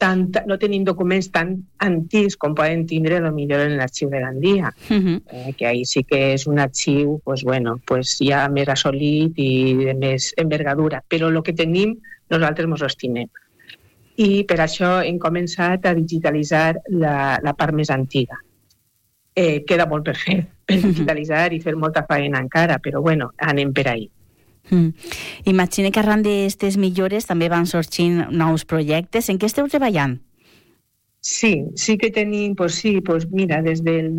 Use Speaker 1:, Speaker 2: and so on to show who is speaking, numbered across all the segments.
Speaker 1: no tenim documents tan antics com poden tindre potser en l'arxiu de Gandia, que ahir sí que és un arxiu ja més assolit i de més envergadura, però el que tenim nosaltres ens ho estimem. I per això hem començat a digitalitzar la part més antiga. Queda molt per fer, per digitalitzar i fer molta feina encara, però anem per ahí.
Speaker 2: Imagino que arran d'aquestes millores també van sorgint nous projectes. En què esteu treballant?
Speaker 1: Sí que tenim, mira, des del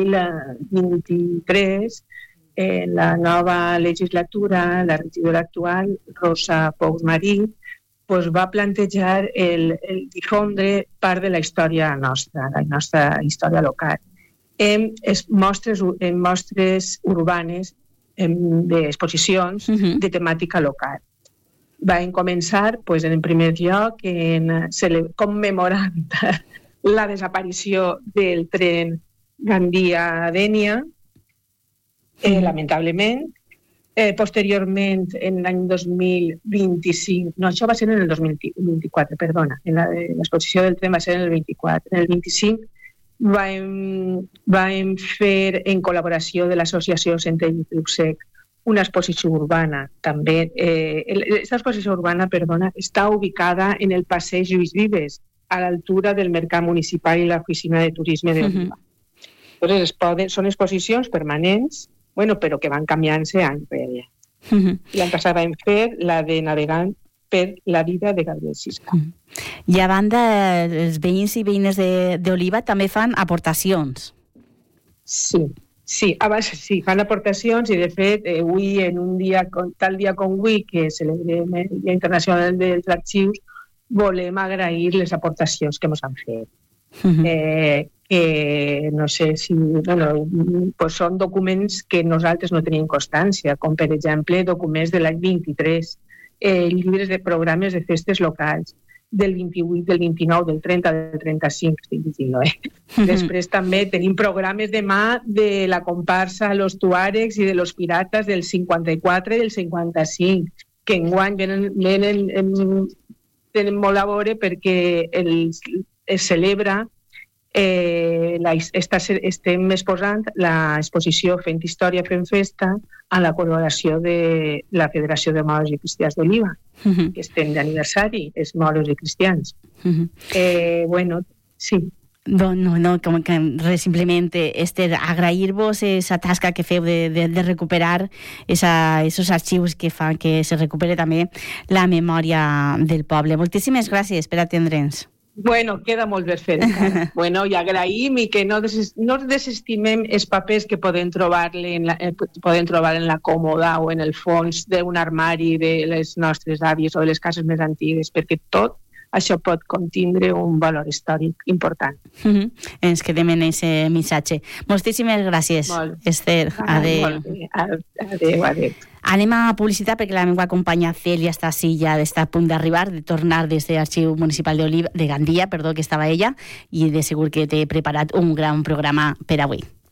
Speaker 1: 2023, la nova legislatura, la regidora actual, Rosa Pous Marí, va plantejar el difondre part de la història nostra, la nostra història local, en mostres urbanes, d'exposicions de temàtica local. Vam començar, en primer lloc, commemorant la desaparició del tren Gandia-Dénia, lamentablement. Posteriorment, en l'any 2025, no, això va ser en el 2024, perdona, l'exposició del tren va ser en el 24. En el 25 vam fer, en col·laboració de l'associació Centell i Club-Sec, una exposició urbana. També, aquesta exposició urbana, està ubicada en el passeig Lluís Vives, a l'altura del Mercat Municipal i l'Oficina de Turisme d'Oliva. Són exposicions permanents, però que van canviant-se any rere. L'any passat vam fer la de Navegant per la vida de Gabriel Sisca.
Speaker 2: I a banda, els veïns i veïnes d'Oliva també fan aportacions.
Speaker 1: Sí, fan aportacions i de fet, avui, en un dia, tal dia com avui, que celebrem el Dia Internacional dels Arxius, volem agrair les aportacions que ens han fet. Que no sé si són documents que nosaltres no tenim constància, com per exemple documents de l'any 23, llibres de programes de festes locals del 28, del 29, del 30, del 35, estic dient, Després també tenim programes de mà de la comparsa Los Tuaregs i de Los Pirates del 54 i del 55, que enguany tenen molt a veure perquè es celebra, estem exposant l'exposició Fent Història, Fent Festa a la col·laboració de la Federació de Moros i Cristians d'Oliva, que estem d'aniversari, els moros i cristians. Sí.
Speaker 2: No, com que simplement, Esther, agrair-vos esa tasca que feu de recuperar esos arxius que fan que se recupere també la memòria del poble. Moltíssimes gràcies per atendre'ns.
Speaker 1: Queda molt per fer. I agraïm i que no desestimem els papers que poden trobar en la còmoda o en el fons d'un armari de les nostres àvies o de les cases més antigues, perquè tot això pot contindre un valor històric important.
Speaker 2: Ens quedem en aquest missatge. Moltíssimes gràcies, Esther. Adéu.
Speaker 1: Adéu.
Speaker 2: Anem a publicitat perquè la meva companya Cèlia està a punt d'arribar, de tornar des de l'Arxiu Municipal de Gandia, que estava ella, i de segur que t'he preparat un gran programa per avui.